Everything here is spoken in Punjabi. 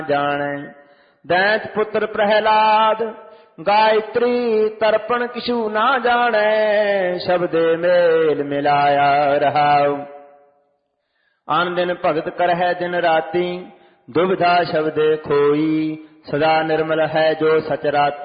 ਜਾਣੈ। ਦੈਂਤ ਪੁੱਤਰ ਪ੍ਰਹਿਲਾਦ ਗਾਇਤਰੀ ਤਰਪਣ ਕਿਛੂ ਨਾ ਜਾਣੈ। ਸ਼ਬਦੇ ਮੇਲ ਮਿਲਾਇਆ ਰਹਾਉ। ਆਨ ਦਿਨ ਭਗਤ ਕਰਹਿ ਦਿਨ ਰਾਤੀ ਦੁਬਿਧਾ ਸ਼ਬਦੇ ਖੋਈ। ਸਦਾ ਨਿਰਮਲ ਹੈ ਜੋ ਸਚ ਰਾਤੀ।